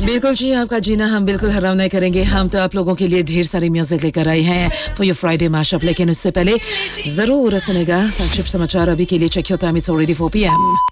बिल्कुल जी, आपका जीना हम बिल्कुल हराम नहीं करेंगे। हम तो आप लोगों के लिए ढेर सारी म्यूजिक लेकर आए हैं फॉर योर फ्राइडे मैशअप, लेकिन उससे पहले जरूर सुनेगा संक्षिप्त समाचार। अभी के लिए check your time, it's already 4 PM।